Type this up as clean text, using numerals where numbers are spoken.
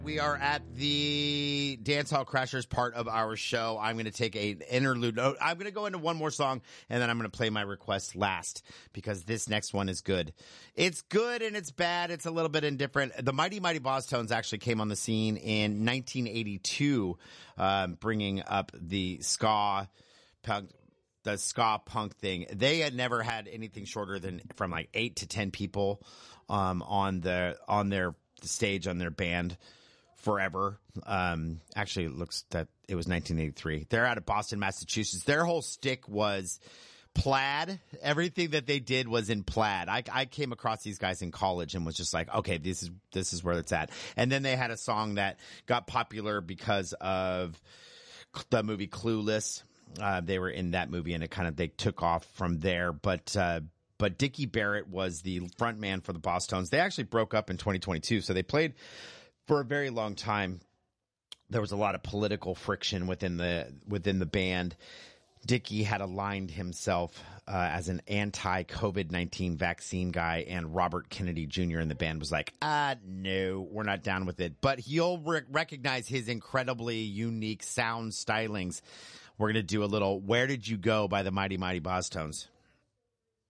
We are at the Dance Hall Crashers part of our show. I'm going to take an interlude. I'm going to go into one more song, and then I'm going to play my request last because this next one is good. It's good and it's bad. It's a little bit indifferent. The Mighty Mighty Bosstones actually came on the scene in 1982, bringing up the ska punk thing. They had never had anything shorter than from like 8 to 10 people on their stage on their band forever. Actually, it looks that it was 1983. They're out of Boston, Massachusetts. Their whole stick was plaid. Everything that they did was in plaid. I came across these guys in college and was just like, okay, this is where it's at. And then they had a song that got popular because of the movie Clueless. They were in that movie, and they took off from there. But Dickie Barrett was the front man for the Bosstones. They actually broke up in 2022, so they played for a very long time. There was a lot of political friction within the band. Dickie had aligned himself as an anti-COVID-19 vaccine guy, and Robert Kennedy Jr. in the band was like, no, we're not down with it. But you'll recognize his incredibly unique sound stylings. We're going to do a little Where Did You Go by the Mighty Mighty Bosstones.